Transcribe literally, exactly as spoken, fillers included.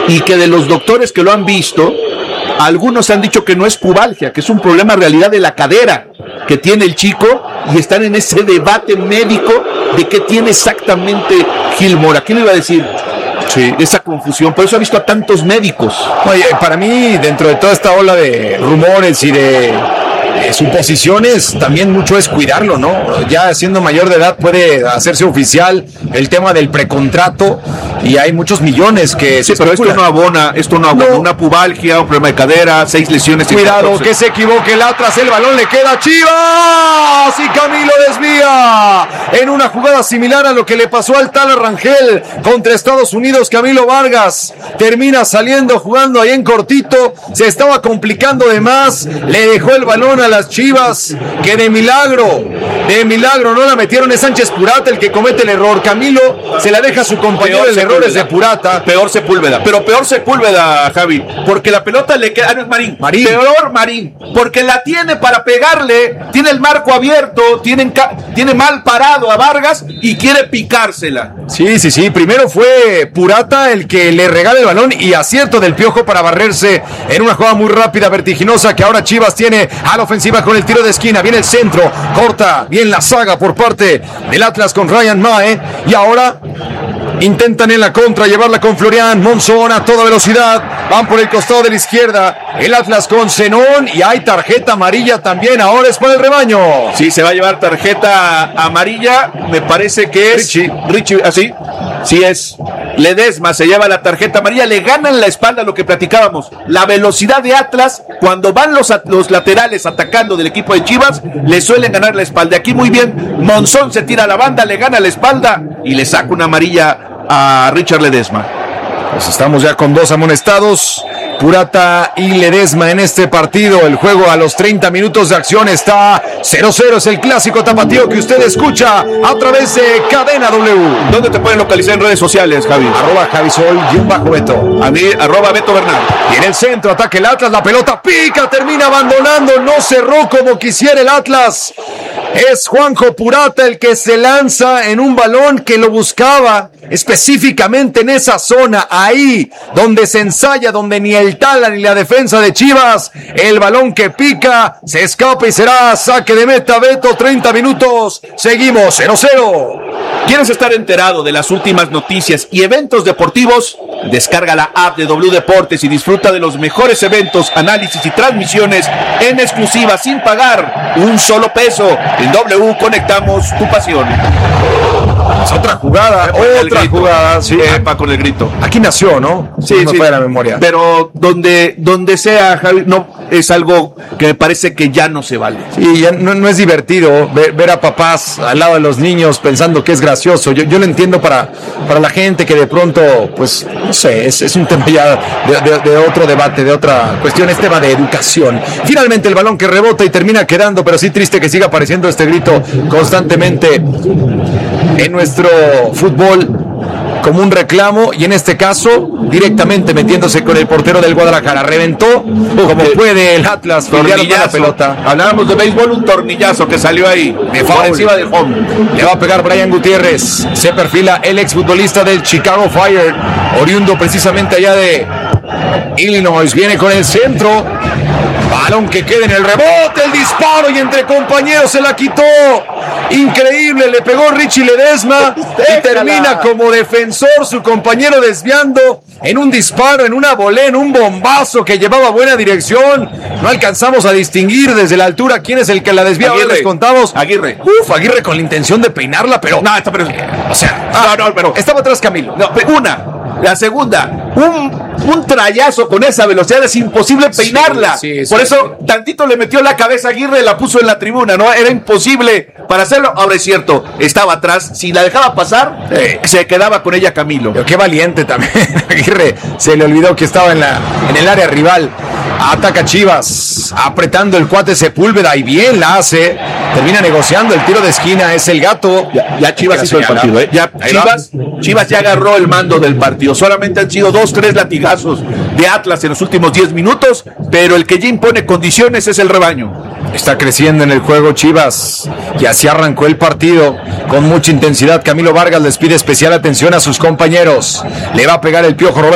y que de los doctores que lo han visto, algunos han dicho que no es pubalgia, que es un problema en realidad de la cadera que tiene el chico, y están en ese debate médico de qué tiene exactamente Gilmore. ¿Quién le iba a decir? Sí, esa confusión, por eso ha visto a tantos médicos. Oye, para mí, dentro de toda esta ola de rumores y de eh, suposiciones, también mucho es cuidarlo, ¿no? Ya siendo mayor de edad puede hacerse oficial el tema del precontrato, y hay muchos millones que sí, se pero esto no abona, esto no abona, no. Una pubalgia, un problema de cadera, seis lesiones. Cuidado, que se equivoque el Atlas, el balón le queda a Chivas, y Camilo desvía en una jugada similar a lo que le pasó al Tala Rangel contra Estados Unidos. Camilo Vargas termina saliendo jugando ahí en cortito, se estaba complicando de más, le dejó el balón a las Chivas, que de milagro, de milagro no la metieron. Es Sánchez Purata el que comete el error. Camilo se la deja a su compañero, el error es de Purata. Peor Sepúlveda, pero peor Sepúlveda, Javi, porque la pelota le queda, ah, no es Marín, Marín, peor Marín, porque la tiene para pegarle, tiene el marco abierto, tiene, tiene mal parado a Vargas y quiere picársela. Sí, sí, sí, primero fue Purata el que le regala el balón, y acierto del Piojo para barrerse en una jugada muy rápida, vertiginosa, que ahora Chivas tiene a la ofensiva con el tiro de esquina. Viene el centro, corta bien la saga por parte del Atlas con Ryan Mae, y ahora intentan en la contra llevarla con Florian Monzón a toda velocidad. Van por el costado de la izquierda el Atlas con Zenón, y hay tarjeta amarilla también. Ahora es para el rebaño. Sí, se va a llevar tarjeta amarilla. Me parece que es Richie. Richie, así. Sí es. Ledesma se lleva la tarjeta amarilla. Le ganan la espalda, lo que platicábamos. La velocidad de Atlas, cuando van los, los laterales atacando del equipo de Chivas, le suelen ganar la espalda. Aquí muy bien, Monzón se tira a la banda, le gana la espalda y le saca una amarilla a Richard Ledesma. Pues estamos ya con dos amonestados, Purata y Ledesma en este partido. El juego a los treinta minutos de acción está cero cero. Es el clásico tapatío que usted escucha a través de Cadena W. ¿Dónde te pueden localizar en redes sociales, Javi? Arroba Javisol y un bajo Beto. A mí, arroba Beto Bernal. Y en el centro, ataque el Atlas, la pelota pica, termina abandonando, no cerró como quisiera el Atlas. Es Juanjo Purata el que se lanza en un balón que lo buscaba específicamente en esa zona, ahí donde se ensaya, donde ni el Tala ni la defensa de Chivas. El balón que pica, se escapa y será saque de meta. Beto, treinta minutos, seguimos cero cero. ¿Quieres estar enterado de las últimas noticias y eventos deportivos? Descarga la app de W Deportes y disfruta de los mejores eventos, análisis y transmisiones en exclusiva sin pagar un solo peso. En W conectamos tu pasión. Es otra jugada, otra jugada, sí. Epa, con el grito. Aquí nació, ¿no? Sí, no sí. fue de la memoria. Pero donde, donde sea, Javi, no, es algo que me parece que ya no se vale. Sí, ya no, no es divertido ver, ver a papás al lado de los niños pensando que es gracioso. Yo, yo lo entiendo para, para la gente que de pronto, pues, no sé, es, es un tema ya de, de, de otro debate, de otra cuestión, es tema de educación. Finalmente el balón que rebota y termina quedando, pero sí triste que siga apareciendo este grito constantemente en nuestro fútbol como un reclamo, y en este caso directamente metiéndose con el portero del Guadalajara. Reventó como puede el Atlas, tornillazo, la pelota. Hablábamos de béisbol, un tornillazo que salió ahí de por encima del home. Le va a pegar Brian Gutiérrez. Se perfila el exfutbolista del Chicago Fire, oriundo precisamente allá de Illinois. Viene con el centro, balón que queda en el rebote, el disparo, y entre compañeros se la quitó. Increíble, le pegó Richie Ledesma y termina como defensor su compañero desviando en un disparo, en una volea, en un bombazo que llevaba buena dirección. No alcanzamos a distinguir desde la altura quién es el que la desvía. Ahora les contamos. Aguirre. Uf, Aguirre con la intención de peinarla, pero no, está, pero, o sea, ah, no, no, pero estaba atrás Camilo. No, una. La segunda, un, un trayazo con esa velocidad, es imposible peinarla. Sí, sí, sí, Por eso, sí. tantito le metió la cabeza a Aguirre y la puso en la tribuna, ¿no? Era imposible para hacerlo. Ahora es cierto, estaba atrás. Si la dejaba pasar, eh, se quedaba con ella Camilo. Pero qué valiente también. Aguirre se le olvidó que estaba en, la, en el área rival. Ataca Chivas, apretando el cuate Sepúlveda, y bien la hace. Termina negociando el tiro de esquina, es el gato. Ya, ya Chivas hizo el partido, ¿eh? Ya Chivas, Chivas ya agarró el mando del partido. Solamente han sido dos, tres latigazos de Atlas en los últimos diez minutos, pero el que ya impone condiciones es el rebaño. Está creciendo en el juego Chivas, y así arrancó el partido con mucha intensidad. Camilo Vargas les pide especial atención a sus compañeros. Le va a pegar el Piojo Roberto